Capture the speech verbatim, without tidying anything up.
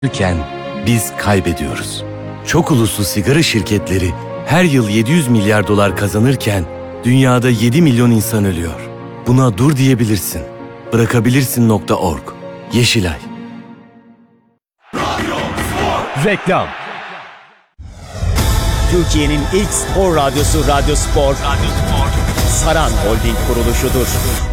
Ülken biz kaybediyoruz. Çok uluslu sigara şirketleri her yıl yedi yüz milyar dolar kazanırken dünyada yedi milyon insan ölüyor. Buna dur diyebilirsin. Bırakabilirsin nokta org. Yeşilay. Reklam. Türkiye'nin ilk spor radyosu Radyo Spor, Radyo Spor. Saran Holding kuruluşudur.